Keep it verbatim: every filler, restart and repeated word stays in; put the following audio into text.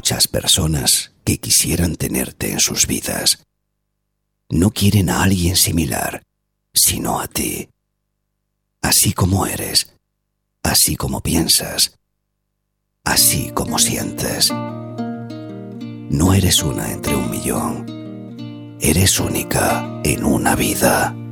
muchas personas que quisieran tenerte en sus vidas. No quieren a alguien similar, sino a ti. Así como eres, así como piensas, así como sientes. No eres una entre un millón. Eres única en una vida.